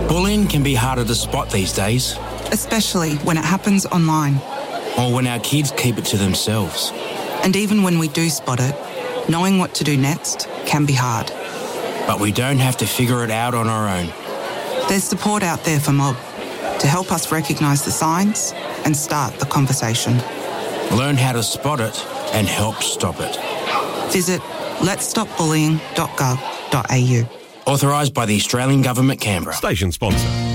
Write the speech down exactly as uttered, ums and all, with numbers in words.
Bullying can be harder to spot these days. Especially when it happens online. Or when our kids keep it to themselves. And even when we do spot it, knowing what to do next can be hard. But we don't have to figure it out on our own. There's support out there for Mob to help us recognise the signs and start the conversation. Learn how to spot it and help stop it. Visit lets stop bullying dot gov dot a u. Authorised by the Australian Government, Canberra. Station sponsor.